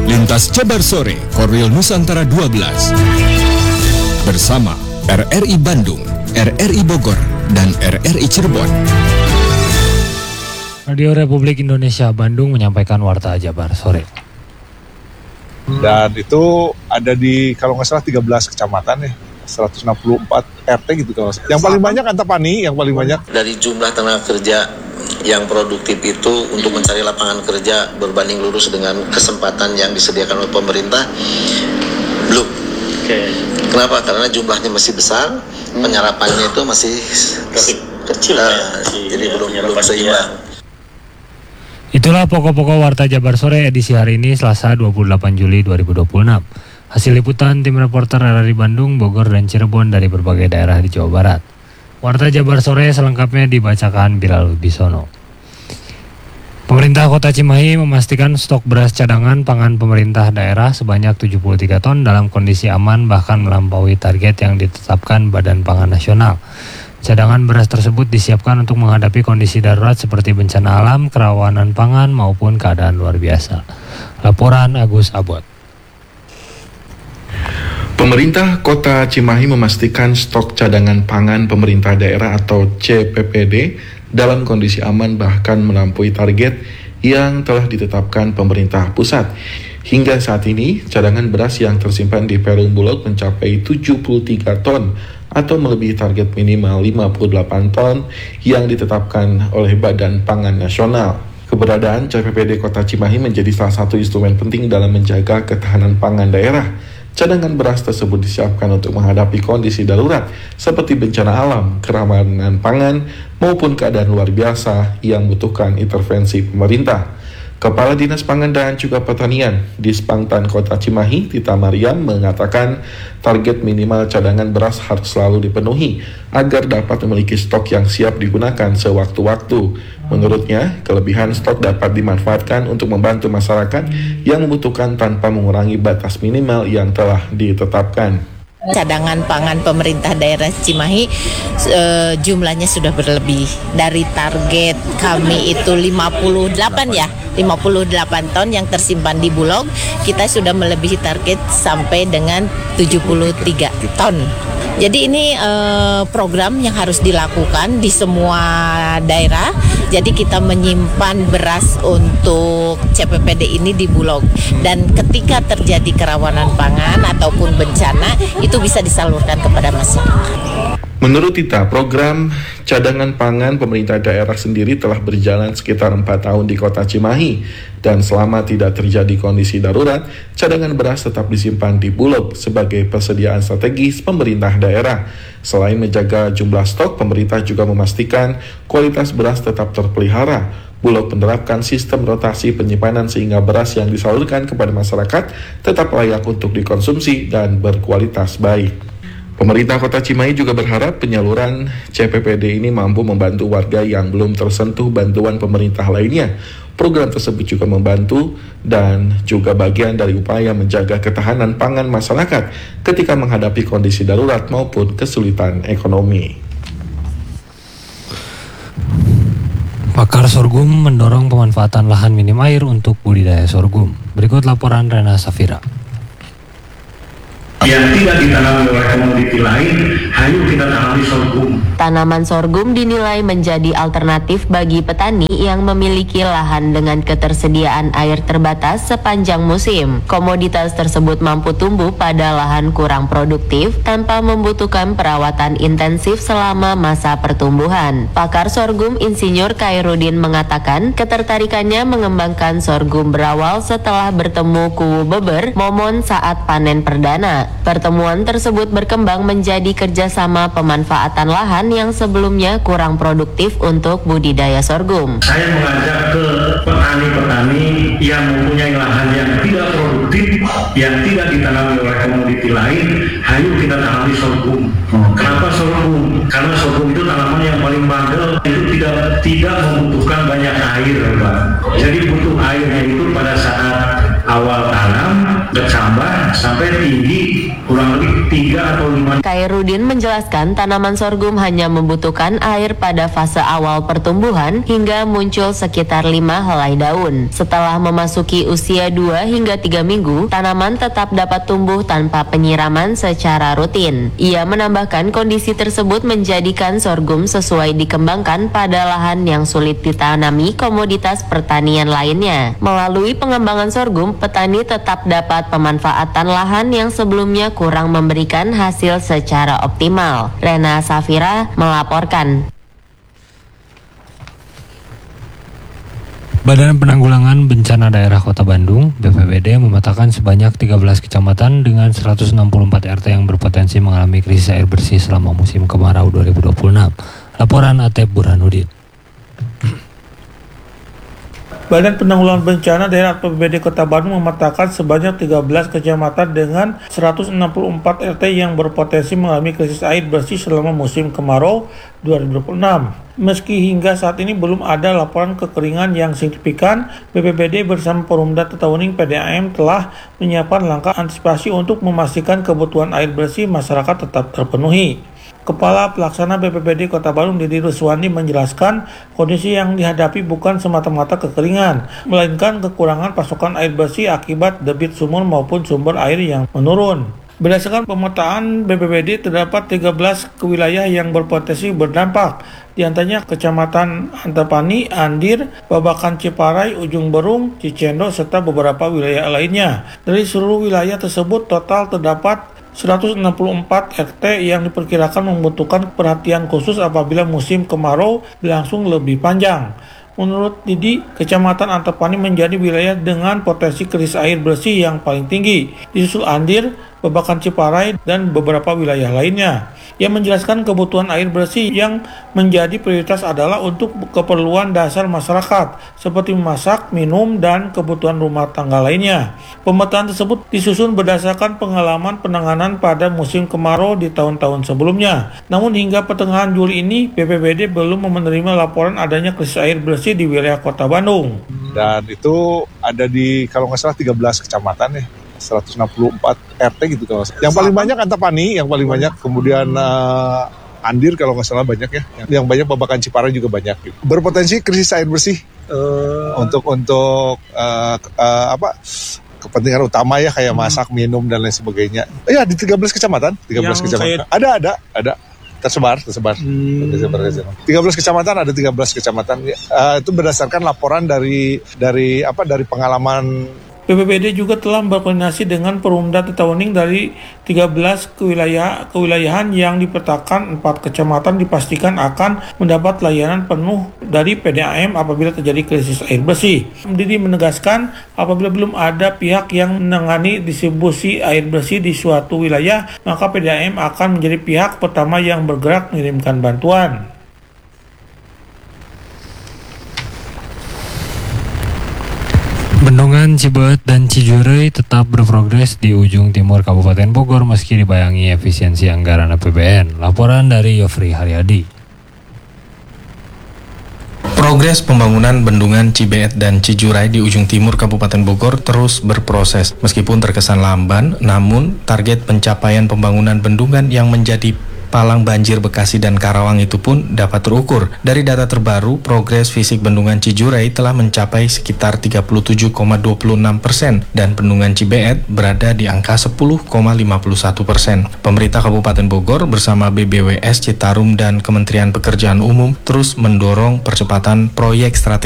Lintas Jabar Sore, Korwil Nusantara 12. Bersama RRI Bandung, RRI Bogor, dan RRI Cirebon. Radio Republik Indonesia Bandung menyampaikan Warta Jabar Sore. Dan itu ada di, kalau nggak salah 13 kecamatan ya, 164 RT gitu kalau nggak salah. Yang paling banyak Antapani, yang paling banyak. Dari jumlah tenaga kerja yang produktif itu untuk mencari lapangan kerja berbanding lurus dengan kesempatan yang disediakan oleh pemerintah, belum. Kenapa? Karena jumlahnya masih besar, penyerapannya itu masih kecil, jadi belum seimbang. Itulah pokok-pokok Warta Jabar Sore edisi hari ini Selasa 28 Juli 2026. Hasil liputan tim reporter RRI Bandung, Bogor, dan Cirebon dari berbagai daerah di Jawa Barat. Warta Jabar Sore selengkapnya dibacakan Bilal Bisono. Pemerintah Kota Cimahi memastikan stok beras cadangan pangan pemerintah daerah sebanyak 73 ton dalam kondisi aman bahkan melampaui target yang ditetapkan Badan Pangan Nasional. Cadangan beras tersebut disiapkan untuk menghadapi kondisi darurat seperti bencana alam, kerawanan pangan maupun keadaan luar biasa. Laporan Agus Abot. Pemerintah Kota Cimahi memastikan stok cadangan pangan pemerintah daerah atau CPPD dalam kondisi aman bahkan melampaui target yang telah ditetapkan pemerintah pusat. Hingga saat ini, cadangan beras yang tersimpan di Perum Bulog mencapai 73 ton atau melebihi target minimal 58 ton yang ditetapkan oleh Badan Pangan Nasional. Keberadaan CPPD Kota Cimahi menjadi salah satu instrumen penting dalam menjaga ketahanan pangan daerah. Cadangan beras tersebut disiapkan untuk menghadapi kondisi darurat seperti bencana alam, kerawanan pangan, maupun keadaan luar biasa yang membutuhkan intervensi pemerintah. Kepala Dinas Pangan dan juga Pertanian Dispangtan Kota Cimahi, Tita Mariam, mengatakan target minimal cadangan beras harus selalu dipenuhi agar dapat memiliki stok yang siap digunakan sewaktu-waktu. Menurutnya, kelebihan stok dapat dimanfaatkan untuk membantu masyarakat yang membutuhkan tanpa mengurangi batas minimal yang telah ditetapkan. Cadangan pangan pemerintah daerah Cimahi jumlahnya sudah berlebih dari target kami itu 58 ton yang tersimpan di Bulog. Kita sudah melebihi target sampai dengan 73 ton. Jadi ini program yang harus dilakukan di semua daerah. Jadi kita menyimpan beras untuk CPPD ini di Bulog. Dan ketika terjadi kerawanan pangan ataupun bencana, itu bisa disalurkan kepada masyarakat. Menurut Tita, program cadangan pangan pemerintah daerah sendiri telah berjalan sekitar 4 tahun di Kota Cimahi. Dan selama tidak terjadi kondisi darurat, cadangan beras tetap disimpan di Bulog sebagai persediaan strategis pemerintah daerah. Selain menjaga jumlah stok, pemerintah juga memastikan kualitas beras tetap terpelihara. Bulog menerapkan sistem rotasi penyimpanan sehingga beras yang disalurkan kepada masyarakat tetap layak untuk dikonsumsi dan berkualitas baik. Pemerintah Kota Cimahi juga berharap penyaluran CPPD ini mampu membantu warga yang belum tersentuh bantuan pemerintah lainnya. Program tersebut juga membantu dan juga bagian dari upaya menjaga ketahanan pangan masyarakat ketika menghadapi kondisi darurat maupun kesulitan ekonomi. Pakar sorghum mendorong pemanfaatan lahan minim air untuk budidaya sorghum. Berikut laporan Rena Safira. Yang tidak ditanami oleh komoditi lain, hanya kita tanami sorghum. Tanaman sorghum dinilai menjadi alternatif bagi petani yang memiliki lahan dengan ketersediaan air terbatas sepanjang musim. Komoditas tersebut mampu tumbuh pada lahan kurang produktif tanpa membutuhkan perawatan intensif selama masa pertumbuhan. Pakar sorghum Insinyur Khairudin mengatakan ketertarikannya mengembangkan sorghum berawal setelah bertemu kubu beber momon saat panen perdana. Pertemuan tersebut berkembang menjadi kerjasama pemanfaatan lahan yang sebelumnya kurang produktif untuk budidaya sorghum. Saya mengajak ke petani-petani yang mempunyai lahan yang tidak produktif, yang tidak ditanami oleh komoditi lain, ayo kita tanami sorghum. Kenapa sorghum? Karena sorghum itu tanaman yang paling bandel, itu tidak membutuhkan banyak air, Pak. Jadi butuh airnya itu pada saat awal tanam, bertambah sampai tinggi kurang lebih 3 atau 5. Khairuddin menjelaskan tanaman sorghum hanya membutuhkan air pada fase awal pertumbuhan hingga muncul sekitar 5 helai daun. Setelah memasuki usia 2 hingga 3 minggu, tanaman tetap dapat tumbuh tanpa penyiraman secara rutin. Ia menambahkan kondisi tersebut menjadikan sorghum sesuai dikembangkan pada lahan yang sulit ditanami komoditas pertanian lainnya. Melalui pengembangan sorghum, petani tetap dapat pemanfaatan lahan yang sebelumnya kurang memberikan hasil secara optimal. Rena Safira melaporkan. Badan Penanggulangan Bencana Daerah Kota Bandung (BPBD) memetakan sebanyak 13 kecamatan dengan 164 RT yang berpotensi mengalami krisis air bersih selama musim kemarau 2026. Laporan Atep Burhanuddin. Badan Penanggulangan Bencana Daerah atau BPBD Kota Bandung memetakan sebanyak 13 kecamatan dengan 164 RT yang berpotensi mengalami krisis air bersih selama musim kemarau 2026. Meski hingga saat ini belum ada laporan kekeringan yang signifikan, BPBD bersama Porumda Tetauning PDAM telah menyiapkan langkah antisipasi untuk memastikan kebutuhan air bersih masyarakat tetap terpenuhi. Kepala Pelaksana BPBD Kota Bandung Didi Ruswandi menjelaskan kondisi yang dihadapi bukan semata-mata kekeringan, melainkan kekurangan pasokan air bersih akibat debit sumur maupun sumber air yang menurun. Berdasarkan pemetaan BPBD terdapat 13 wilayah yang berpotensi berdampak, di antaranya Kecamatan Antapani, Andir, Babakan Ciparai, Ujung Berung, Cicendo, serta beberapa wilayah lainnya. Dari seluruh wilayah tersebut total terdapat 164 RT yang diperkirakan membutuhkan perhatian khusus apabila musim kemarau berlangsung lebih panjang. Menurut Didi, Kecamatan Antapani menjadi wilayah dengan potensi krisis air bersih yang paling tinggi, disusul Andir, Babakan Ciparai, dan beberapa wilayah lainnya. Ia menjelaskan kebutuhan air bersih yang menjadi prioritas adalah untuk keperluan dasar masyarakat, seperti memasak, minum, dan kebutuhan rumah tangga lainnya. Pemetaan tersebut disusun berdasarkan pengalaman penanganan pada musim kemarau di tahun-tahun sebelumnya. Namun hingga pertengahan Juli ini, BPBD belum menerima laporan adanya krisis air bersih di wilayah Kota Bandung. Dan itu ada di, kalau nggak salah, 13 kecamatan ya. 164 RT gitu kalau nggak salah. Yang paling banyak Antapani, yang paling banyak, kemudian Andir kalau nggak salah banyak ya. Yang banyak Babakan Ciparai juga banyak. Gitu. Berpotensi krisis air bersih untuk kepentingan utama ya, kayak masak, minum, dan lain sebagainya. Ya di 13 kecamatan, 13 kecamatan. Ada. Tersebar. 13 kecamatan, ada 13 kecamatan. Itu berdasarkan laporan dari pengalaman. BPBD juga telah berkoordinasi dengan Porumda Tetauning dari 13 kewilayahan yang dipetakan 4 kecamatan dipastikan akan mendapat layanan penuh dari PDAM apabila terjadi krisis air bersih. Didi menegaskan apabila belum ada pihak yang menangani distribusi air bersih di suatu wilayah, maka PDAM akan menjadi pihak pertama yang bergerak mengirimkan bantuan. Bendungan Cibeet dan Cijurei tetap berprogres di ujung timur Kabupaten Bogor meski dibayangi efisiensi anggaran APBN. Laporan dari Yofri Haryadi. Progres pembangunan Bendungan Cibeet dan Cijurei di ujung timur Kabupaten Bogor terus berproses. Meskipun terkesan lamban, namun target pencapaian pembangunan bendungan yang menjadi palang banjir Bekasi dan Karawang itu pun dapat terukur. Dari data terbaru, progres fisik Bendungan Cijurei telah mencapai sekitar 37,26% dan Bendungan Cibeet berada di angka 10,51%. Pemerintah Kabupaten Bogor bersama BBWS Citarum dan Kementerian Pekerjaan Umum terus mendorong percepatan proyek strategis